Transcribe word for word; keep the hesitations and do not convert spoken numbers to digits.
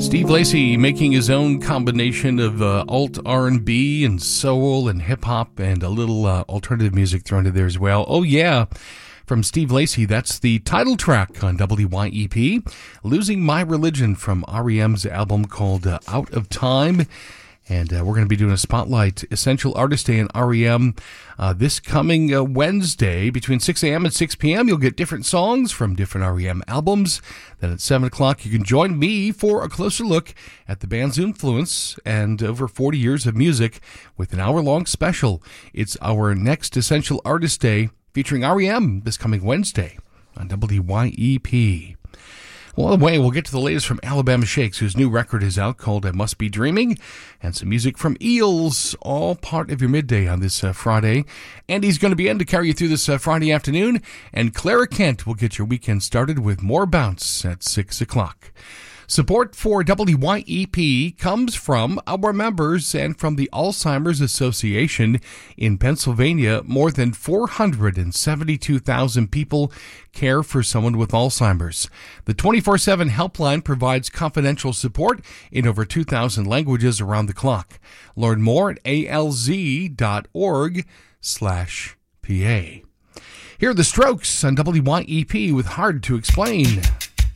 Steve Lacy making his own combination of uh, alt R and B and soul and hip-hop and a little uh, alternative music thrown in there as well. Oh, yeah. From Steve Lacy, that's the title track on W Y E P, Losing My Religion from R E M's album called uh, Out of Time. And uh, we're going to be doing a Spotlight Essential Artist Day in R E M uh, this coming uh, Wednesday between six a.m. and six p.m. You'll get different songs from different R E M albums. Then at seven o'clock, you can join me for a closer look at the band's influence and over forty years of music with an hour-long special. It's our next Essential Artist Day featuring R E M this coming Wednesday on W Y E P. Well, on the way, we'll get to the latest from Alabama Shakes, whose new record is out called I Must Be Dreaming, and some music from Eels, all part of your midday on this uh, Friday. Andy's going to be in to carry you through this uh, Friday afternoon, and Clara Kent will get your weekend started with more bounce at six o'clock. Support for W Y E P comes from our members and from the Alzheimer's Association in Pennsylvania. More than four hundred seventy-two thousand people care for someone with Alzheimer's. The twenty-four seven helpline provides confidential support in over two thousand languages around the clock. Learn more at alz.org slash PA. Here are the Strokes on W Y E P with Hard to Explain.